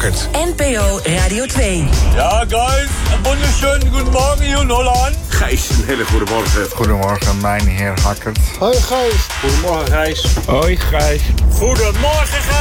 Hackert. NPO Radio 2. Ja, guys, een wunderschönen guten Morgen hier in Holland. Gijs, een hele goede morgen. Goedemorgen, mijn heer Hackert. Hoi Gijs. Goedemorgen, Gijs. Hoi Gijs. Goedemorgen, Gijs.